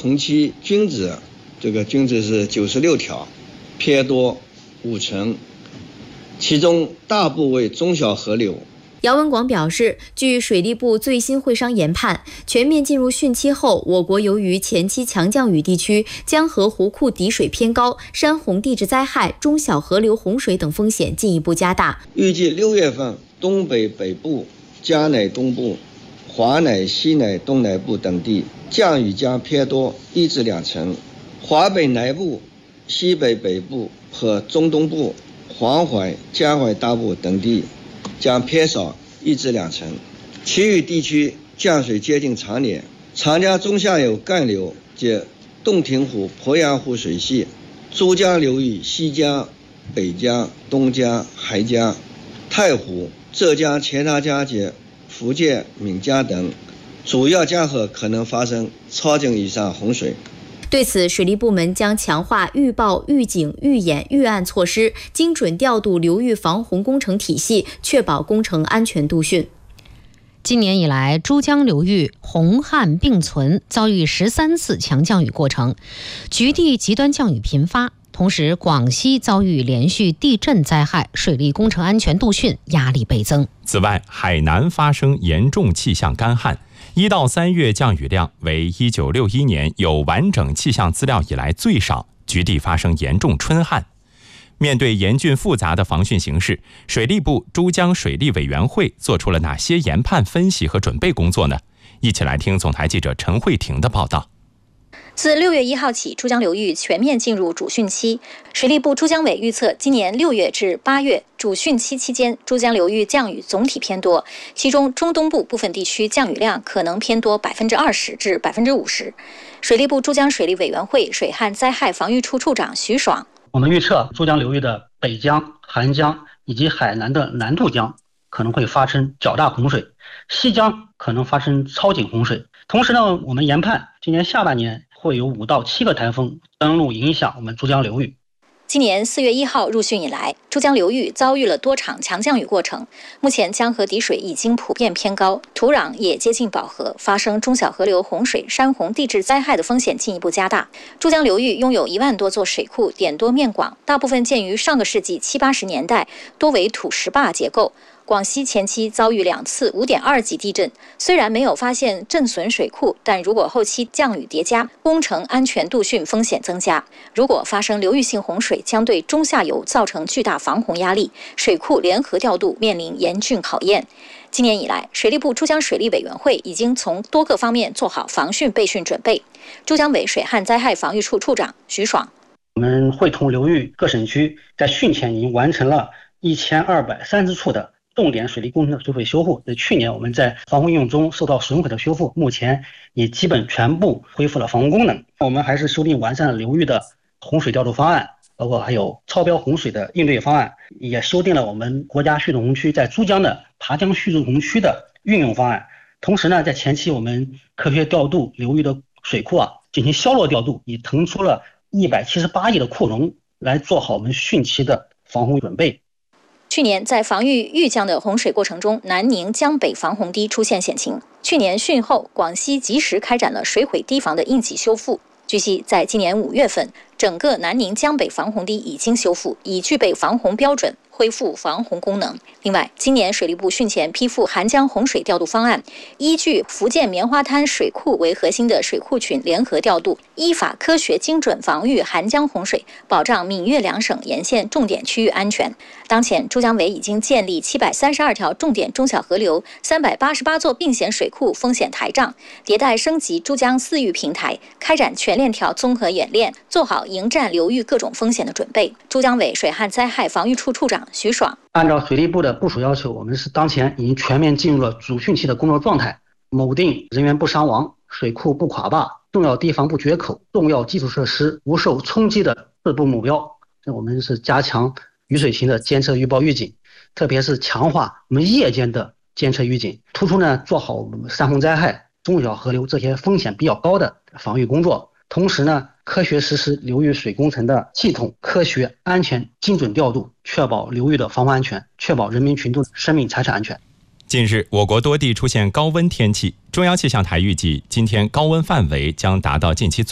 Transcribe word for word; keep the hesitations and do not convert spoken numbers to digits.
同期均值，这个均值是九十六条，偏多五成，其中大部为中小河流。 姚文广表示，据水利部最新会商研判，全面进入汛期后，我国由于前期强降雨地区江河湖库底水偏高，山洪地质灾害、中小河流洪水等风险进一步加大。 预计六月份，东北北部、嘉乃东部、华乃西乃东南部等地降雨将偏多一至两成，华北南部、西北北部和中东部、黄淮、江淮大部等地将偏少一至两成，其余地区降水接近常年。长江中下游干流及洞庭湖、鄱阳湖水系、珠江流域西江、北江、东江、海江、太湖、浙江钱塘江及福建闽江等主要江河可能发生超警以上洪水。 对此，水利部门将强化预报、预警、预演、预案措施，精准调度流域防洪工程体系，确保工程安全度汛。 今年以来，珠江流域洪旱并存，遭遇十三次强降雨过程，局地极端降雨频发。同时，广西遭遇连续地震灾害，水利工程安全度汛压力倍增。 此外，海南发生严重气象干旱，一到三月降雨量为一九六一年有完整气象资料以来最少，局地发生严重春旱。面对严峻复杂的防汛形势，水利部珠江水利委员会做出了哪些研判分析和准备工作呢？一起来听总台记者陈慧婷的报道。 自六月一号起，珠江流域全面进入主汛期。水利部珠江委预测，今年六月至八月主汛期期间，珠江流域降雨总体偏多，其中中东部部分地区降雨量可能偏多百分之二十至百分之五十。水利部珠江水利委员会水旱灾害防御处处长徐爽： 我们预测珠江流域的北江、韩江以及海南的南渡江可能会发生较大洪水，西江可能发生超警洪水。同时呢，我们研判今年下半年会有五到七个台风登陆影响我们珠江流域。 今年四月一号入汛以来，珠江流域遭遇了多场强降雨过程，目前江河底水已经普遍偏高，土壤也接近饱和，发生中小河流洪水、山洪地质灾害的风险进一步加大。珠江流域拥有一万多座水库，点多面广，大部分建于上个世纪七八十年代，多为土石坝结构。广西前期遭遇两次 五点二 级地震，虽然没有发现震损水库，但如果后期降雨叠加，工程安全度汛风险增加。如果发生流域性洪水，将对中下游造成巨大防洪压力，水库联合调度面临严峻考验。今年以来，水利部珠江水利委员会已经从多个方面做好防汛备汛准备。珠江委水旱灾害防御处处长徐爽： 我们会同流域各省区在汛前已经完成了一千二百三十处的重点水利工程的水毁修复。在去年我们在防洪应用中受到损毁的修复，目前也基本全部恢复了防洪功能。我们还是修订完善了流域的洪水调度方案，包括还有超标洪水的应对方案，也修订了我们国家蓄洪区在珠江的爬江蓄洪区的运用方案。同时呢，在前期我们科学调度流域的水库啊，进行消落调度，已腾出了一百七十八亿的库容，来做好我们汛期的防洪准备。 去年在防御豫江的洪水过程中，南宁江北防洪堤出现险情。去年汛后，广西及时开展了水毁堤防的应急修复。据悉，在今年五月份，整个南宁江北防洪堤已经修复，已具备防洪标准，恢复防洪功能。另外，今年水利部汛前批复韩江洪水调度方案，依据福建棉花滩水库为核心的水库群联合调度，依法科学精准防御韩江洪水，保障闽粤两省沿线重点区域安全。当前，珠江委已经建立七百三十二条重点中小河流、三百八十八座并险水库风险台账，迭代升级珠江四域平台，开展全链条综合演练，做好迎战流域各种风险的准备。珠江委水旱灾害防御处处长徐爽： 按照水利部的部署要求，我们是当前已经全面进入了主汛期的工作状态，锚定人员不伤亡、水库不垮坝、重要堤防不决口、重要基础设施无受冲击的四步目标。我们是加强雨水情的监测预报预警，特别是强化我们夜间的监测预警，突出呢做好我们山洪灾害、中小河流这些风险比较高的防御工作。同时呢，科学实施流域水工程的系统、科学、安全、精准调度，确保流域的防洪安全，确保人民群众的生命财产安全。 近日，我国多地出现高温天气，中央气象台预计，今天高温范围将达到近期最